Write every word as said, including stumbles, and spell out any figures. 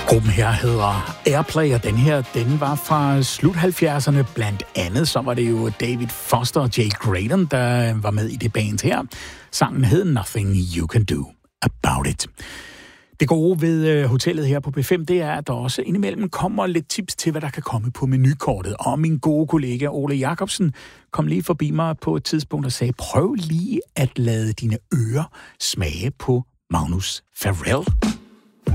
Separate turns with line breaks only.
Gruppen her hedder Airplay, og den her, den var fra slut halvfjerdserne. Blandt andet, så var det jo David Foster og Jay Graydon, der var med i det band her. Sangen hed Nothing You Can Do About It. Det gode ved hotellet her på B fem, det er, at der også indimellem kommer lidt tips til, hvad der kan komme på menukortet. Og min gode kollega Ole Jacobsen kom lige forbi mig på et tidspunkt og sagde, prøv lige at lade dine ører smage på Magnus Farrell.